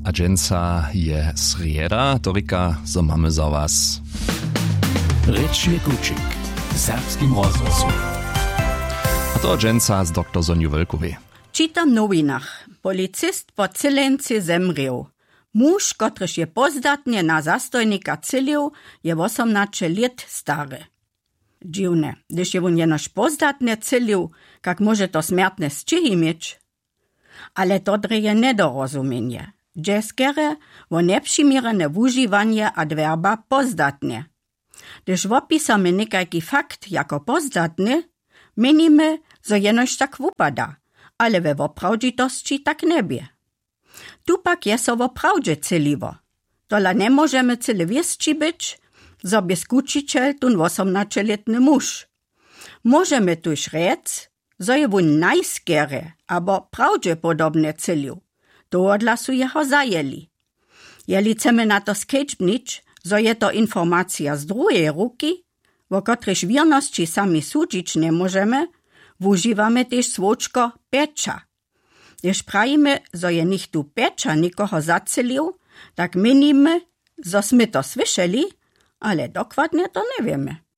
A dżęca je srieda, torika, zo mamy za was. Rečje kučik, serbskim rozhlasu. A to dżęca z dr Sonju Wölkowej. Czytam w nowinach. Policist po Cylency zemrieł. Muž, kotryż je pozdatnie na zastojnika cylił, je 18 lat stary. Dziwne, gdyż je on jenoż pozdatnie cylił, jak może to śmiertne sczyhy mieć? Ale to je nedorozumienie. Dżeskere o nepřiměrene wužiwanie adverba pozdatnie. Gdyż opisamy nekajki fakt jako pozdatny, menimy, zo jenož tak wupada, ale we woprawdzitości tak nebie. Tu pak je so woprawdźe cyliwo. Tola nie możemy cyle wiesci być, zobie skučiciel tun 18-letny muž. Możemy tuż rec, zo je wun najskere, abo prawdźe podobne cylił. To odlasu jeho zajeli. Jeli chcemy na to skečbnić, zo je to informacja z drugiej ruki, wo kotryż wierności sami sudzić nie możemy, wużywamy też słoczko pecza. Gdyż prajimy, zo je nich tu pecza nikoho zacylił, tak menimy, zo smy to słyszeli, ale dokładnie to nie wiemy.